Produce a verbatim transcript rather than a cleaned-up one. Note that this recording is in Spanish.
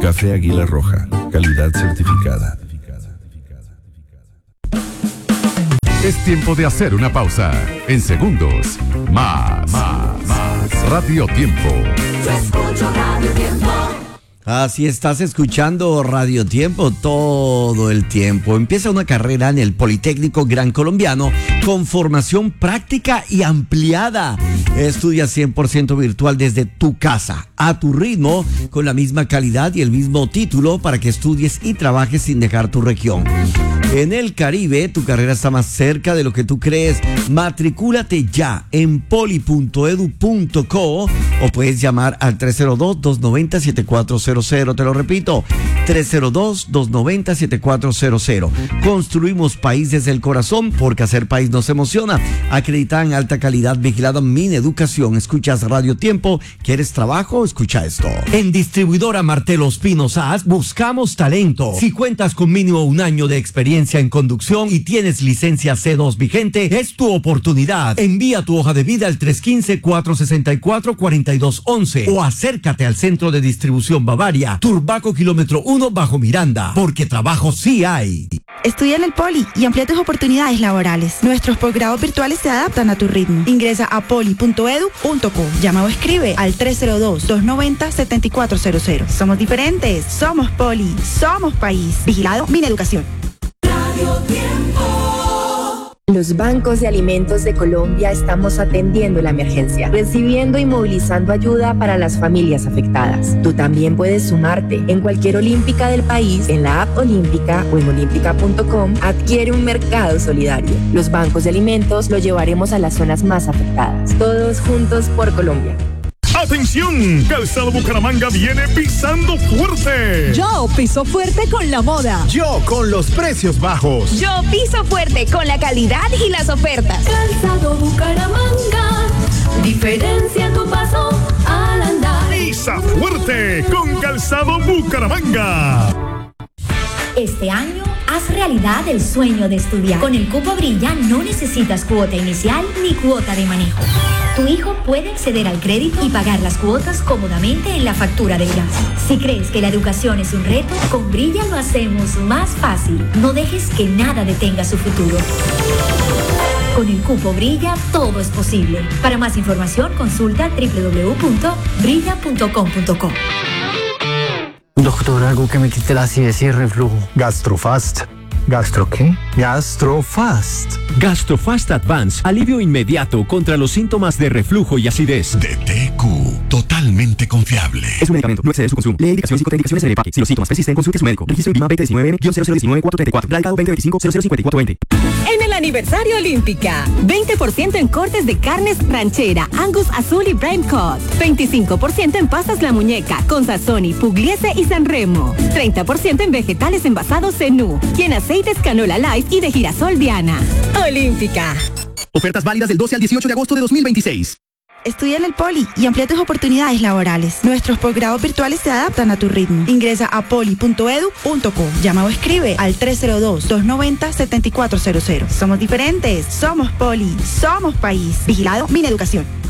Café Águila Roja, calidad certificada. Es tiempo de hacer una pausa. En segundos, más, más, más. Radio Tiempo. Yo escucho Radio Tiempo. Así estás escuchando Radio Tiempo todo el tiempo. Empieza una carrera en el Politécnico Gran Colombiano con formación práctica y ampliada. Estudia cien por ciento virtual desde tu casa, a tu ritmo, con la misma calidad y el mismo título para que estudies y trabajes sin dejar tu región. En el Caribe, tu carrera está más cerca de lo que tú crees. Matricúlate ya en poli punto edu punto co o puedes llamar al tres cero dos, dos nueve cero, siete cuatro cero cero. Te lo repito, tres cero dos, dos nueve cero, siete cuatro cero cero. Construimos país desde el corazón porque hacer país nos emociona. Acreditada en alta calidad, vigilada Mineducación. Escuchas Radio Tiempo. ¿Quieres trabajo? Escucha esto. En Distribuidora Martelos Pinos A S buscamos talento. Si cuentas con mínimo un año de experiencia en conducción y tienes licencia C dos vigente, es tu oportunidad. Envía tu hoja de vida al tres uno cinco, cuatro seis cuatro, cuatro dos uno uno o acércate al Centro de Distribución Bavaria, Turbaco Kilómetro uno bajo Miranda, porque trabajo sí hay. Estudia en el Poli y amplía tus oportunidades laborales. Nuestros posgrados virtuales se adaptan a tu ritmo. Ingresa a poli punto edu punto co. Llama o escribe al tres cero dos, dos nueve cero, siete cuatro cero cero. Somos diferentes, somos Poli, somos país. Vigilado Mineducación. Los bancos de alimentos de Colombia estamos atendiendo la emergencia, recibiendo y movilizando ayuda para las familias afectadas. Tú también puedes sumarte. En cualquier olímpica del país, en la app Olímpica o en olímpica punto com, adquiere un mercado solidario. Los bancos de alimentos lo llevaremos a las zonas más afectadas. Todos juntos por Colombia. ¡Atención! Calzado Bucaramanga viene pisando fuerte. Yo piso fuerte con la moda. Yo con los precios bajos. Yo piso fuerte con la calidad y las ofertas. Calzado Bucaramanga, diferencia tu paso al andar. Pisa fuerte con Calzado Bucaramanga. Este año, haz realidad el sueño de estudiar. Con el Cupo Brilla no necesitas cuota inicial ni cuota de manejo. Tu hijo puede acceder al crédito y pagar las cuotas cómodamente en la factura del gas. Si crees que la educación es un reto, con Brilla lo hacemos más fácil. No dejes que nada detenga su futuro. Con el Cupo Brilla, todo es posible. Para más información, consulta doble u doble u doble u punto brilla punto com punto co. Doctor, algo que me quite la acidez y el reflujo. Gastrofast. ¿Gastro qué? Gastrofast. Gastrofast Advance, alivio inmediato contra los síntomas de reflujo y acidez. De T Q, totalmente confiable. Es un medicamento, no excede su consumo. Lee indicaciones y contraindicaciones en el empaque. Si los síntomas persisten, consulte a su médico. Registro INVIMA veinte diecinueve, cero cero uno nueve, cuatro tres cuatro. Radicado veinte veinticinco, cero cero cinco cuatro veinte. En el aniversario Olímpica, veinte por ciento en cortes de carnes ranchera, Angus Azul y Prime Cut. veinticinco por ciento en pastas La Muñeca, con Sazoni, Pugliese y Sanremo. treinta por ciento en vegetales envasados Zenú y en aceites Canola Light y de girasol Diana. Olímpica. Ofertas válidas del doce al dieciocho de agosto de dos mil veintiséis. Estudia en el Poli y amplía tus oportunidades laborales. Nuestros posgrados virtuales se adaptan a tu ritmo. Ingresa a poli punto edu punto co. Llama o escribe al tres cero dos, dos nueve cero, siete cuatro cero cero. Somos diferentes, somos Poli, somos país. Vigilado Mineducación.